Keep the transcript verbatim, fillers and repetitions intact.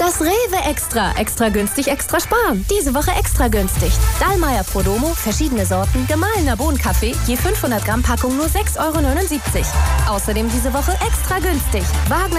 Das Rewe Extra. Extra günstig, extra sparen. Diese Woche extra günstig. Dallmayr Prodomo, verschiedene Sorten, gemahlener Bohnenkaffee, je fünfhundert Gramm Packung nur sechs Euro neunundsiebzig. Außerdem diese Woche extra günstig. Wagner